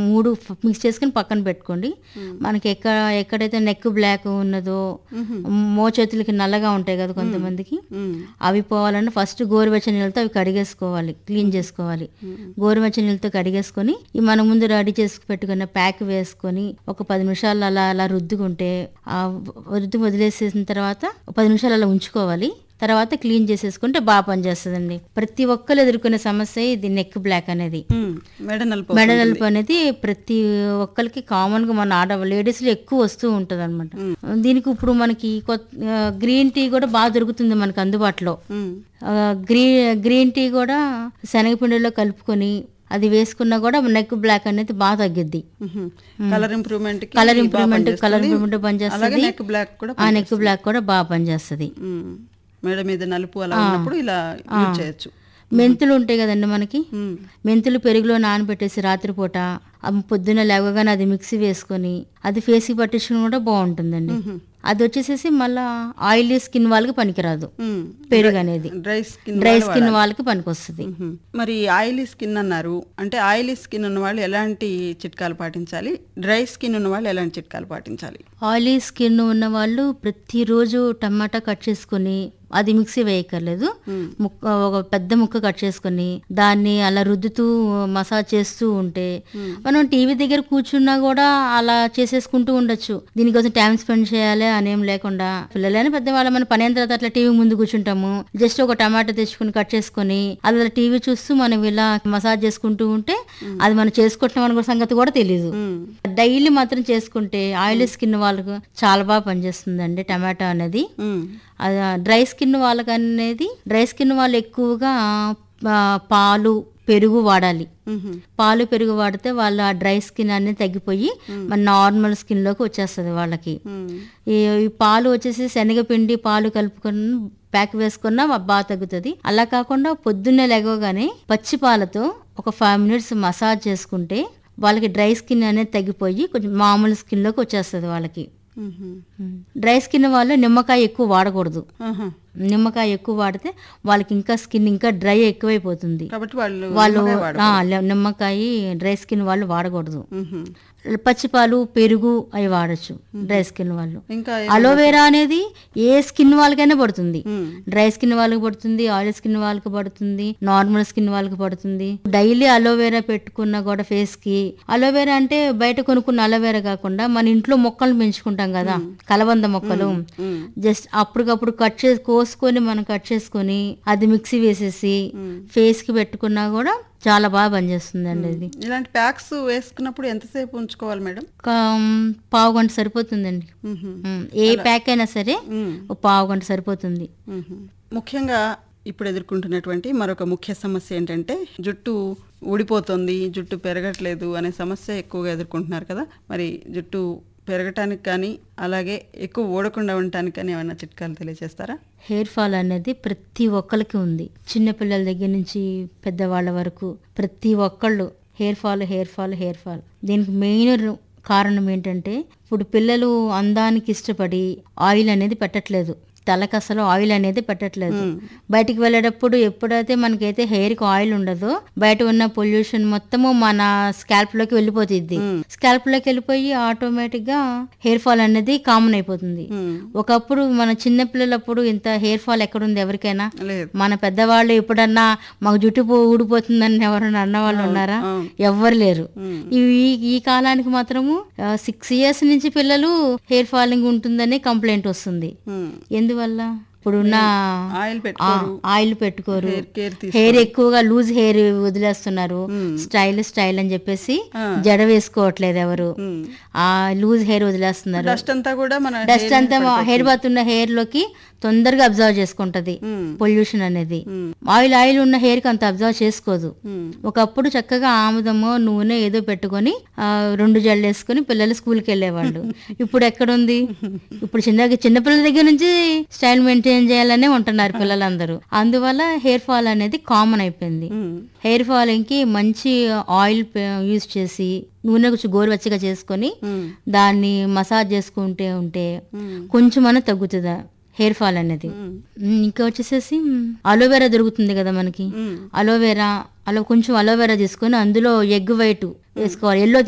3 mix చేసుకుని పక్కన పెట్టుకోండి. మనకి ఎక్కడైతే నెక్ బ్లాక్ ఉన్నదో, మోచేతులకి నల్లగా ఉంటాయి కదా కొంతమందికి, అవి పోవాలన్నా ఫస్ట్ గోరువెచ్చని నీళ్ళతో అవి కడిగేసుకోవాలి, క్లీన్ చేసుకోవాలి. గోరువెచ్చని నీళ్ళతో కడిగేసుకొని ఈ మనం ముందు రెడీ చేసి పెట్టుకున్న ప్యాక్ వేసుకొని ఒక 10 నిమిషాలు అలా రుద్దుకుంటే, ఆ వదిలేసేసిన తర్వాత 10 నిమిషాలు అలా ఉంచుకోవాలి. తర్వాత క్లీన్ చేసేసుకుంటే బాగా పనిచేస్తుందండి. ప్రతి ఒక్కరు ఎదుర్కొనే సమస్య ఇది నెక్ బ్లాక్ అనేది. మెడ నలుపు అనేది ప్రతి ఒక్కరికి కామన్ గా మన లేడీస్ లో ఎక్కువ వస్తూ ఉంటది అనమాట. దీనికి ఇప్పుడు మనకి గ్రీన్ టీ కూడా బాగా దొరుకుతుంది మనకి అందుబాటులో. గ్రీన్ టీ కూడా శనగపిండిలో కలుపుకొని అది వేసుకున్నా కూడా నెక్ బ్లాక్ అనేది బాగా తగ్గిద్ది. కలర్ ఇంప్రూవ్మెంట్ పనిచేస్తుంది. ఆ నెక్ బ్లాక్ కూడా బాగా పనిచేస్తుంది. మేడ మీద నలుపు అలా ఉన్నప్పుడు ఇలా యూజ్ చేయొచ్చు. మెంతులు ఉంటాయి కదండి మనకి, మెంతులు పెరుగులో నానబెట్టేసి రాత్రిపూట పొద్దున్న లేవగానే అది మిక్సీ వేసుకొని అది ఫేస్కి పట్టించుకుని కూడా బాగుంటుందండి. అది వచ్చేసేసి మళ్ళా ఆయిలీ స్కిన్ వాళ్ళకి పనికిరాదు పెరుగు అనేది, డ్రై స్కిన్ వాళ్ళకి పనికొస్తుంది. మరి ఆయిలీ స్కిన్ అన్నారు, అంటే ఆయిలీ స్కిన్ ఉన్న వాళ్ళు ఎలాంటి చిట్కాలు పాటించాలి, డ్రై స్కిన్ ఉన్న వాళ్ళు ఎలాంటి చిట్కాలు పాటించాలి? ఆయిలీ స్కిన్ ఉన్న వాళ్ళు ప్రతిరోజు టమాటా కట్ చేసుకుని, అది మిక్సీ వేయక్కర్లేదు, ఒక పెద్ద ముక్క కట్ చేసుకుని దాన్ని అలా రుద్దుతూ మసాజ్ చేస్తూ ఉంటే, మనం టీవీ దగ్గర కూర్చున్నా కూడా అలా చేసేసుకుంటూ ఉండొచ్చు. దీనికోసం టైం స్పెండ్ చేయాలి అనేం లేకుండా, పిల్లలైనా పెద్దవాళ్ళ మన పని అయిన తర్వాత అట్లా టీవీ ముందు కూర్చుంటాము, జస్ట్ ఒక టమాటా తెచ్చుకుని కట్ చేసుకుని అలా టీవీ చూస్తూ మనం ఇలా మసాజ్ చేసుకుంటూ ఉంటే అది మనం చేసుకుంటున్నాం అనే సంగతి కూడా తెలియదు. డైలీ మాత్రం చేసుకుంటే ఆయిలీ స్కిన్ వాళ్ళకు చాలా బాగా పనిచేస్తుందండి టమాటా అనేది. డ్రై స్కిన్ డ్రై స్కిన్ వాళ్ళు ఎక్కువగా పాలు పెరుగు వాడాలి. పాలు పెరుగు వాడితే వాళ్ళ డ్రై స్కిన్ అనేది తగ్గిపోయి మన నార్మల్ స్కిన్ లోకి వచ్చేస్తుంది వాళ్ళకి. ఈ పాలు వచ్చేసి శనగపిండి పాలు కలుపుకొని ప్యాక్ వేసుకున్నా బాగా తగ్గుతుంది. అలా కాకుండా పొద్దున్నే లేవగానే పచ్చి పాలతో ఒక 5 మినిట్స్ మసాజ్ చేసుకుంటే వాళ్ళకి డ్రై స్కిన్ అనేది తగ్గిపోయి కొంచెం మామూలు స్కిన్ లోకి వచ్చేస్తుంది వాళ్ళకి. డ్రై స్కిన్ వాళ్ళు నిమ్మకాయ ఎక్కువ వాడకూడదు. నిమ్మకాయ ఎక్కువ వాడితే వాళ్ళకి ఇంకా స్కిన్ ఇంకా డ్రై ఎక్కువైపోతుంది. వాళ్ళు నిమ్మకాయ డ్రై స్కిన్ వాళ్ళు వాడకూడదు. పచ్చిపాలు పెరుగు అవి వాడచ్చు డ్రై స్కిన్ వాళ్ళు. అలోవెరా అనేది ఏ స్కిన్ వాళ్ళకైనా పడుతుంది. డ్రై స్కిన్ వాళ్ళకి పడుతుంది, ఆయిల్ స్కిన్ వాళ్ళకి పడుతుంది, నార్మల్ స్కిన్ వాళ్ళకి పడుతుంది. డైలీ అలోవెరా పెట్టుకున్నా కూడా ఫేస్ కి, అలోవెరా అంటే బయట కొనుక్కున్న అలోవెరా కాకుండా మన ఇంట్లో మొక్కలు పెంచుకుంటాం కదా, కలబంద మొక్కలు, జస్ట్ అప్పటికప్పుడు కోసుకొని మనం కట్ చేసుకొని అది మిక్సీ వేసేసి ఫేస్ కి పెట్టుకున్నా కూడా చాలా బాగా పనిచేస్తుందండి. అది ఇలాంటి ప్యాక్స్ వేసుకున్నప్పుడు ఎంతసేపు ఉంచుకోవాలి మేడం? పావు గంట సరిపోతుందండి. ఏ ప్యాక్ అయినా సరే పావు గంట సరిపోతుంది. ముఖ్యంగా ఇప్పుడు ఎదుర్కొంటున్నటువంటి మరొక ముఖ్య సమస్య ఏంటంటే జుట్టు ఊడిపోతుంది, జుట్టు పెరగట్లేదు అనే సమస్య ఎక్కువగా ఎదుర్కొంటున్నారు కదా. మరి జుట్టు పెరగటానికి కానీ అలాగే ఎక్కువ ఊడకుండా ఉండటానికి కానీ ఏమైనా చిట్కాలు తెలియజేస్తారా? హెయిర్ ఫాల్ అనేది ప్రతి ఒక్కరికి ఉంది. చిన్నపిల్లల దగ్గర నుంచి పెద్దవాళ్ళ వరకు ప్రతి ఒక్కళ్ళు హెయిర్ ఫాల్. దీనికి మెయిన్ కారణం ఏంటంటే ఇప్పుడు పిల్లలు అందానికి ఇష్టపడి ఆయిల్ అనేది పెట్టట్లేదు, తలకు అసలు ఆయిల్ అనేది పెట్టట్లేదు. బయటికి వెళ్ళేటప్పుడు ఎప్పుడైతే మనకైతే హెయిర్ కి ఆయిల్ ఉండదో బయట ఉన్న పొల్యూషన్ మొత్తము మన స్కాల్ప్ లోకి వెళ్ళిపోతుంది. స్కాల్ప్ లోకి వెళ్ళిపోయి ఆటోమేటిక్ గా హెయిర్ ఫాల్ అనేది కామన్ అయిపోతుంది. ఒకప్పుడు మన చిన్న పిల్లలప్పుడు ఇంత హెయిర్ ఫాల్ ఎక్కడుంది ఎవరికైనా? మన పెద్దవాళ్ళు ఎప్పుడన్నా మాకు జుట్టు ఊడిపోతుందని ఎవరన్నా అన్న వాళ్ళు ఉన్నారా? ఎవ్వరు లేరు. ఈ కాలానికి మాత్రము 6 years నుంచి పిల్లలు హెయిర్ ఫాలింగ్ ఉంటుందని కంప్లైంట్ వస్తుంది. ఎందువల్ల? ఇప్పుడున్న ఆయిల్ పెట్టుకోరు, హెయిర్ ఎక్కువగా లూజ్ హెయిర్ వదిలేస్తున్నారు, స్టైల్ అని చెప్పేసి జడ వేసుకోవట్లేదు ఎవరు, ఆ లూజ్ హెయిర్ వదిలేస్తున్నారు. డస్ట్ అంతా హెయిర్ బాత్ ఉన్న హెయిర్ లోకి తొందరగా అబ్జర్వ్ చేసుకుంటది పొల్యూషన్ అనేది. ఆయిల్ ఉన్న హెయిర్ కి అంత అబ్జర్వ్ చేసుకోదు. ఒకప్పుడు చక్కగా ఆముదమో నూనె ఏదో పెట్టుకొని 2 జడలు వేసుకుని పిల్లలు స్కూల్కి వెళ్ళేవాళ్ళు. ఇప్పుడు ఎక్కడుంది? ఇప్పుడు చిన్నపిల్లల దగ్గర నుంచి స్టైల్ మెయింటైన్ చేయాలనే ఉంటున్నారు పిల్లలందరూ. అందువల్ల హెయిర్ ఫాల్ అనేది కామన్ అయిపోయింది. హెయిర్ ఫాలింగ్ కి మంచి ఆయిల్ యూజ్ చేసి నూనె కొంచెం గోరువెచ్చగా చేసుకొని దాన్ని మసాజ్ చేసుకుంటే ఉంటే కొంచెమన్నా తగ్గుతుందా హెయిర్ ఫాల్ అనేది. ఇంకా వచ్చేసేసి అలోవెరా దొరుకుతుంది కదా మనకి, కొంచెం అలోవెరా తీసుకొని అందులో ఎగ్ వైట్ వేసుకోవాలి, ఎల్లో